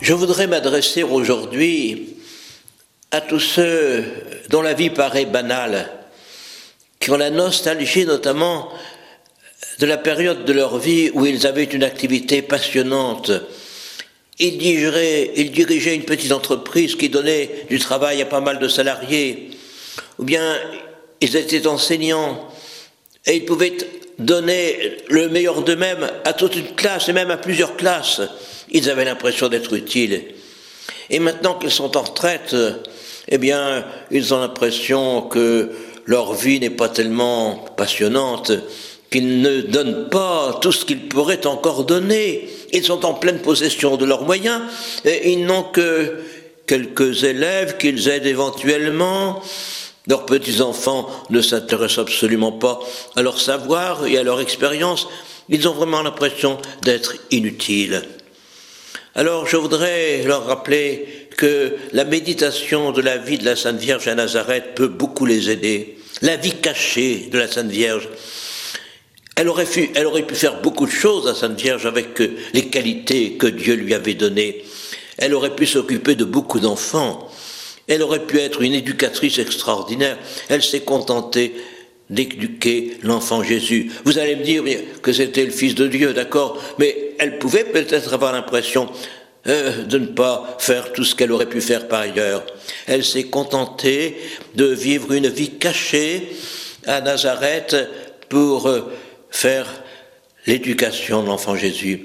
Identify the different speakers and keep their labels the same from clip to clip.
Speaker 1: Je voudrais m'adresser aujourd'hui à tous ceux dont la vie paraît banale, qui ont la nostalgie notamment de la période de leur vie où ils avaient une activité passionnante. Ils dirigeaient une petite entreprise qui donnait du travail à pas mal de salariés, ou bien ils étaient enseignants et ils pouvaient donner le meilleur d'eux-mêmes à toute une classe et même à plusieurs classes. Ils avaient l'impression d'être utiles. Et maintenant qu'ils sont en retraite, eh bien, ils ont l'impression que leur vie n'est pas tellement passionnante, qu'ils ne donnent pas tout ce qu'ils pourraient encore donner. Ils sont en pleine possession de leurs moyens, et ils n'ont que quelques élèves qu'ils aident éventuellement. Leurs petits-enfants ne s'intéressent absolument pas à leur savoir et à leur expérience. Ils ont vraiment l'impression d'être inutiles. Alors je voudrais leur rappeler que la méditation de la vie de la Sainte Vierge à Nazareth peut beaucoup les aider. La vie cachée de la Sainte Vierge. Elle aurait pu faire beaucoup de choses, la Sainte Vierge, avec les qualités que Dieu lui avait données. Elle aurait pu s'occuper de beaucoup d'enfants. Elle aurait pu être une éducatrice extraordinaire. Elle s'est contentée d'éduquer l'enfant Jésus. Vous allez me dire que c'était le Fils de Dieu, d'accord, mais elle pouvait peut-être avoir l'impression de ne pas faire tout ce qu'elle aurait pu faire par ailleurs. Elle s'est contentée de vivre une vie cachée à Nazareth pour faire l'éducation de l'enfant Jésus.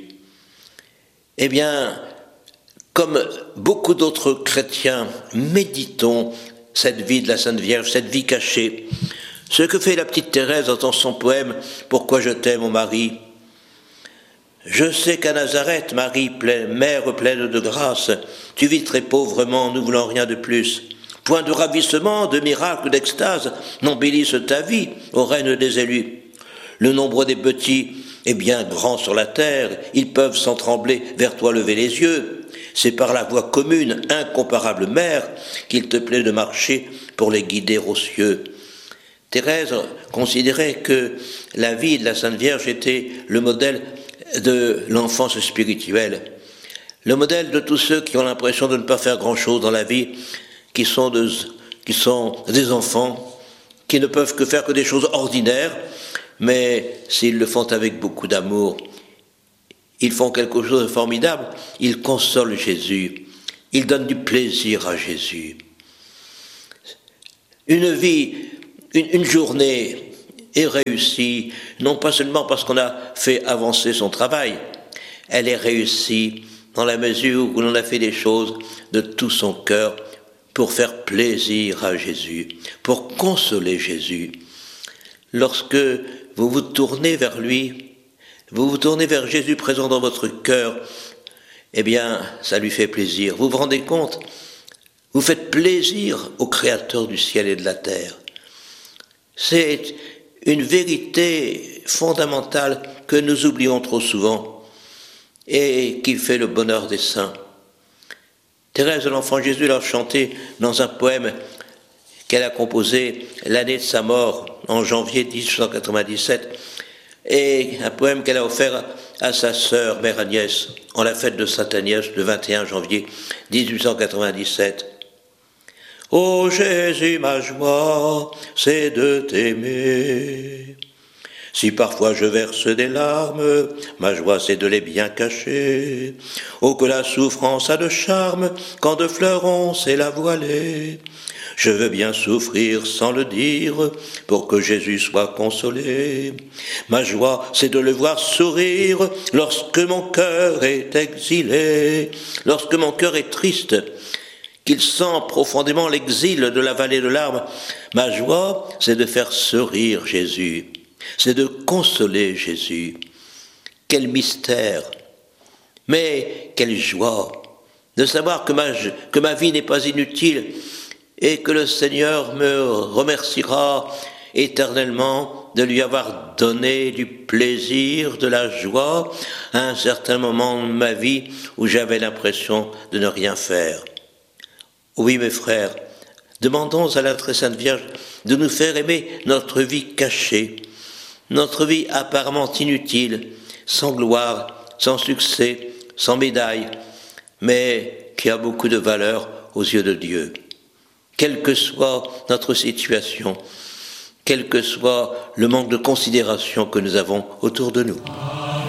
Speaker 1: Eh bien, comme beaucoup d'autres chrétiens, méditons cette vie de la Sainte Vierge, cette vie cachée. Ce que fait la petite Thérèse dans son poème « Pourquoi je t'aime, mon Marie ?» Je sais qu'à Nazareth, Marie, mère pleine de grâce, tu vis très pauvrement, ne voulant rien de plus. Point de ravissement, de miracle, d'extase n'embellissent ta vie, ô reine des élus. Le nombre des petits est bien grand sur la terre, ils peuvent sans trembler vers toi lever les yeux. C'est par la voie commune, incomparable mère, qu'il te plaît de marcher pour les guider aux cieux. Thérèse considérait que la vie de la Sainte Vierge était le modèle de l'enfance spirituelle, le modèle de tous ceux qui ont l'impression de ne pas faire grand-chose dans la vie, qui sont des enfants, qui ne peuvent que faire que des choses ordinaires, mais s'ils le font avec beaucoup d'amour, ils font quelque chose de formidable, ils consolent Jésus, ils donnent du plaisir à Jésus. Une vie, une journée est réussie, non pas seulement parce qu'on a fait avancer son travail, elle est réussie dans la mesure où l'on a fait des choses de tout son cœur pour faire plaisir à Jésus, pour consoler Jésus. Lorsque vous vous tournez vers lui, vous vous tournez vers Jésus présent dans votre cœur, eh bien, ça lui fait plaisir. Vous vous rendez compte? Vous faites plaisir au Créateur du ciel et de la terre. C'est une vérité fondamentale que nous oublions trop souvent et qui fait le bonheur des saints. Thérèse de l'Enfant Jésus l'a chanté dans un poème qu'elle a composé l'année de sa mort, en janvier 1897, et un poème qu'elle a offert à sa sœur, Mère Agnès, en la fête de Sainte Agnès, le 21 janvier 1897. Ô Jésus, ma joie, c'est de t'aimer. Si parfois je verse des larmes, ma joie c'est de les bien cacher. Oh que la souffrance a de charme, quand de fleurons c'est la voilée. Je veux bien souffrir sans le dire, pour que Jésus soit consolé. Ma joie, c'est de le voir sourire, lorsque mon cœur est exilé, lorsque mon cœur est triste, qu'il sent profondément l'exil de la vallée de larmes. Ma joie, c'est de faire sourire Jésus, c'est de consoler Jésus. Quel mystère, mais quelle joie de savoir que ma vie n'est pas inutile, et que le Seigneur me remerciera éternellement de lui avoir donné du plaisir, de la joie, à un certain moment de ma vie où j'avais l'impression de ne rien faire. Oui, mes frères, demandons à la Très Sainte Vierge de nous faire aimer notre vie cachée, notre vie apparemment inutile, sans gloire, sans succès, sans médaille, mais qui a beaucoup de valeur aux yeux de Dieu. Quelle que soit notre situation, quel que soit le manque de considération que nous avons autour de nous.